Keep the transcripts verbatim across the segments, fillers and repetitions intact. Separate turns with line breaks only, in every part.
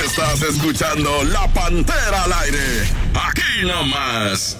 Estás escuchando La Pantera al aire. Aquí nomás.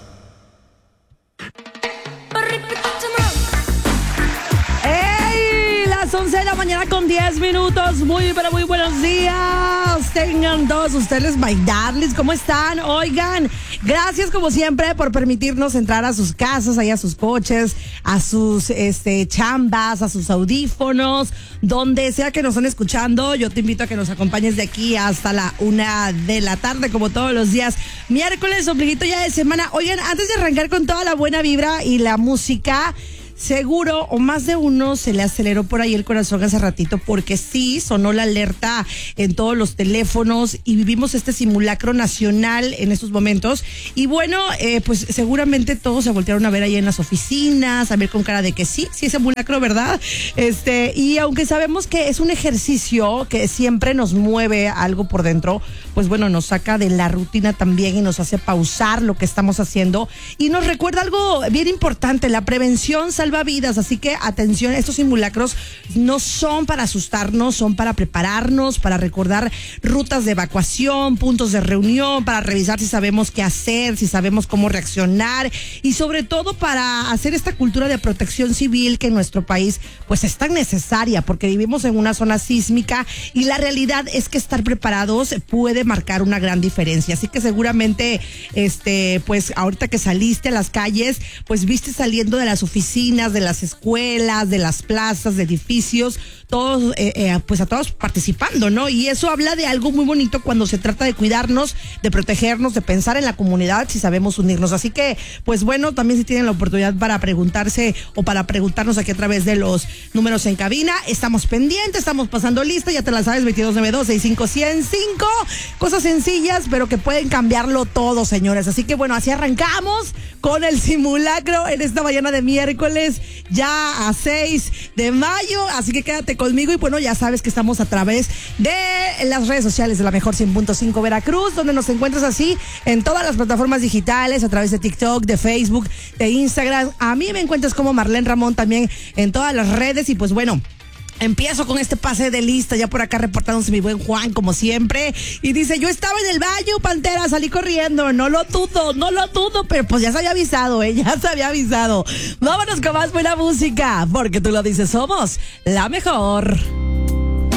¡Ey! Las once de la mañana con diez minutos. Muy, pero muy buenos días. Tengan todos ustedes, my darlings. ¿Cómo están? Oigan, gracias como siempre por permitirnos entrar a sus casas, ahí a sus coches, a sus este chambas, a sus audífonos, donde sea que nos estén escuchando. Yo te invito a que nos acompañes de aquí hasta la una de la tarde, como todos los días. Miércoles, ombliguito ya de semana. Oigan, antes de arrancar con toda la buena vibra y la música, seguro o más de uno se le aceleró por ahí el corazón hace ratito, porque sí sonó la alerta en todos los teléfonos y vivimos este simulacro nacional en estos momentos. Y bueno, eh, pues seguramente todos se voltearon a ver ahí en las oficinas, a ver con cara de que sí, sí es simulacro, ¿verdad? Este, y aunque sabemos que es un ejercicio que siempre nos mueve algo por dentro, pues bueno, nos saca de la rutina también y nos hace pausar lo que estamos haciendo y nos recuerda algo bien importante: la prevención salva vidas. Así que atención, estos simulacros no son para asustarnos, son para prepararnos, para recordar rutas de evacuación, puntos de reunión, para revisar si sabemos qué hacer, si sabemos cómo reaccionar y sobre todo para hacer esta cultura de protección civil que en nuestro país pues es tan necesaria, porque vivimos en una zona sísmica y la realidad es que estar preparados puede marcar una gran diferencia. Así que seguramente este pues ahorita que saliste a las calles, pues viste saliendo de las oficinas, de las escuelas, de las plazas, de edificios, todos, eh, eh, pues a todos participando, ¿no? Y eso habla de algo muy bonito cuando se trata de cuidarnos, de protegernos, de pensar en la comunidad, si sabemos unirnos. Así que, pues bueno, también si tienen la oportunidad para preguntarse o para preguntarnos aquí a través de los números en cabina, estamos pendientes, estamos pasando lista, ya te la sabes, veintidós noventa y dos, sesenta y cinco, ciento cinco, cosas sencillas, pero que pueden cambiarlo todo, señores. Así que bueno, así arrancamos con el simulacro en esta mañana de miércoles, ya a seis de mayo, así que quédate conmigo y bueno, ya sabes que estamos a través de las redes sociales de la Mejor cien punto cinco Veracruz, donde nos encuentras así en todas las plataformas digitales, a través de TikTok, de Facebook, de Instagram. A mí me encuentras como Marlene Ramón también en todas las redes y pues bueno, empiezo con este pase de lista, ya por acá reportándose mi buen Juan, como siempre, y dice: yo estaba en el baño, Pantera, salí corriendo, no lo dudo, no lo dudo, pero pues ya se había avisado, eh, ya se había avisado. Vámonos con más buena música, porque tú lo dices, somos la mejor.